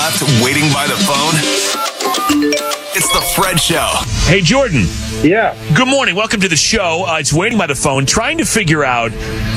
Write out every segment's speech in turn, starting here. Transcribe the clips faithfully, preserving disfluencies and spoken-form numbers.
left waiting by the phone? It's the Fred Show. Hey, Jordan. Yeah. Good morning. Welcome to the show. Uh, it's Waiting by the Phone, trying to figure out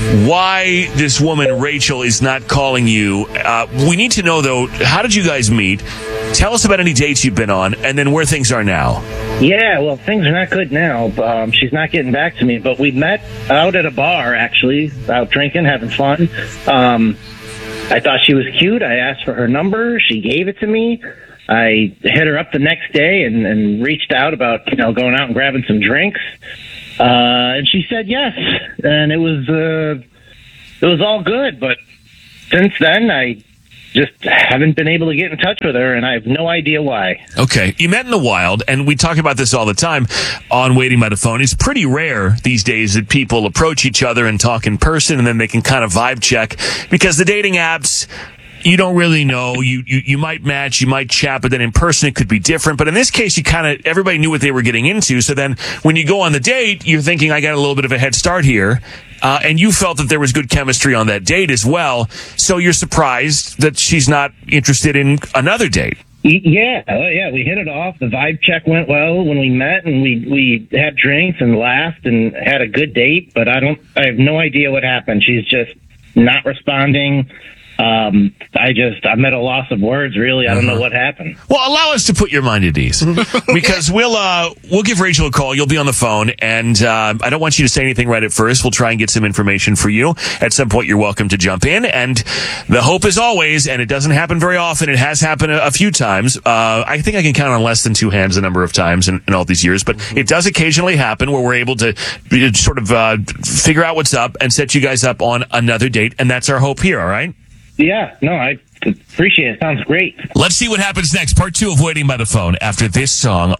why this woman, Rachel, is not calling you. Uh, we need to know, though, how did you guys meet? Tell us about any dates you've been on, and then where things are now. Yeah, well, things are not good now. Um, she's not getting back to me, but we met out at a bar, actually, out drinking, having fun. Um, I thought she was cute. I asked for her number. She gave it to me. I hit her up the next day and, and reached out about, you know, going out and grabbing some drinks. Uh, and she said yes. And it was, uh, it was all good. But since then, I just haven't been able to get in touch with her, and I have no idea why. Okay. You met in the wild, and we talk about this all the time on Waiting by the Phone. It's pretty rare these days that people approach each other and talk in person, and then they can kind of vibe check, because the dating apps, you don't really know. You, you you might match, you might chat, but then in person it could be different. But in this case, you kind of, everybody knew what they were getting into. So then when you go on the date, you're thinking, I got a little bit of a head start here. Uh, and you felt that there was good chemistry on that date as well. So you're surprised that she's not interested in another date. Yeah, oh, yeah, we hit it off. The vibe check went well when we met, and we we had drinks and laughed and had a good date. But I don't, I have no idea what happened. She's just not responding. Um, I just, I'm at a loss of words, really. I don't know what happened. Well, allow us to put your mind at ease, because we'll, uh, we'll give Rachel a call. You'll be on the phone, and, uh, I don't want you to say anything right at first. We'll try and get some information for you. At some point, you're welcome to jump in, and the hope is always, and it doesn't happen very often. It has happened a, a few times. Uh, I think I can count on less than two hands the number of times in, in all these years, but it does occasionally happen where we're able to uh, sort of, uh, figure out what's up and set you guys up on another date, and that's our hope here, all right? Yeah, no, I appreciate it. Sounds great. Let's see what happens next. Part two of Waiting by the Phone after this song.